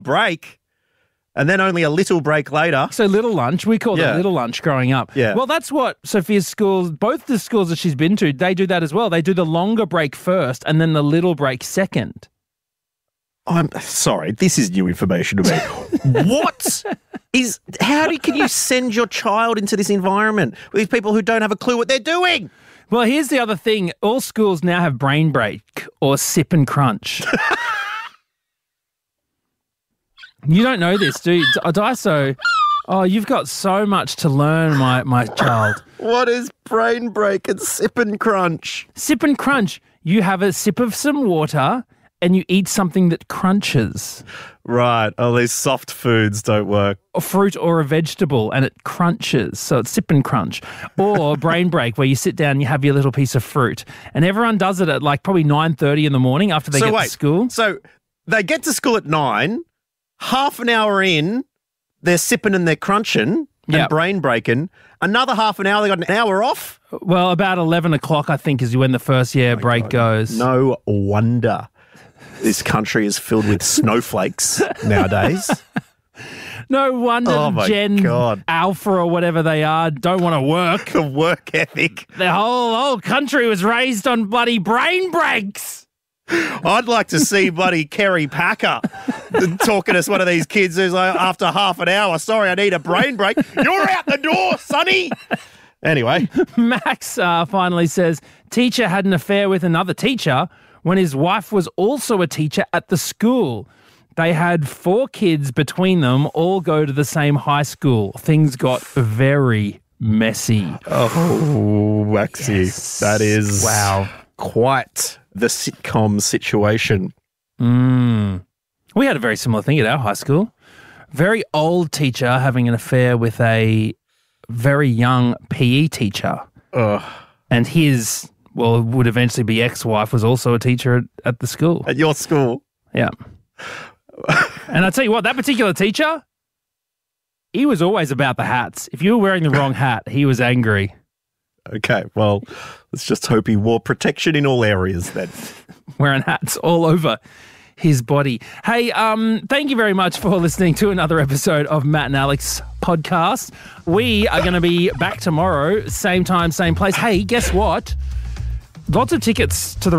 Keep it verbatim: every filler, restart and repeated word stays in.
break and then only a little break later. So little lunch, we called Yeah. it little lunch growing up. Yeah. Well, that's what Sophia's schools, both the schools that she's been to, they do that as well. They do the longer break first and then the little break second. I'm sorry, this is new information to me. What is, how do, can you send your child into this environment with these people who don't have a clue what they're doing? Well, here's the other thing. All schools now have brain break or sip and crunch. You don't know this, do you? D- Daiso, oh, you've got so much to learn, my, my child. What is brain break and sip and crunch? Sip and crunch. You have a sip of some water and you eat something that crunches. Right. Oh, these soft foods don't work. A fruit or a vegetable and it crunches. So it's sip and crunch. Or brain break where you sit down and you have your little piece of fruit. And everyone does it at like probably nine thirty in the morning after they so get wait, to school. So they get to school at nine, half an hour in, they're sipping and they're crunching and Yep. brain breaking. Another half an hour, they got an hour off. Well, about eleven o'clock, I think, is when the first year break goes. No wonder this country is filled with snowflakes nowadays. No wonder Oh, my Gen God. Alpha or whatever they are don't want to work. The work ethic. The whole whole country was raised on bloody brain breaks. I'd like to see bloody Kerry Packer talking to one of these kids who's like, after half an hour, sorry, I need a brain break. You're out the door, sonny. Anyway. Max uh, finally says, teacher had an affair with another teacher when his wife was also a teacher at the school. They had four kids between them, all go to the same high school. Things got very messy. Oh, Maxie, Yes. that is Wow. quite the sitcom situation. Mm. We had a very similar thing at our high school. Very old teacher having an affair with a very young P E teacher. Ugh. And his, well, would eventually be ex-wife, was also a teacher at, at the school. At your school? Yeah. And I tell you what, that particular teacher, he was always about the hats. If you were wearing the wrong hat, he was angry. Okay, well, let's just hope he wore protection in all areas then. Wearing hats all over his body. Hey, um, thank you very much for listening to another episode of Matt and Alex podcast. We are going to be back tomorrow, same time, same place. Hey, guess what? Lots of tickets to the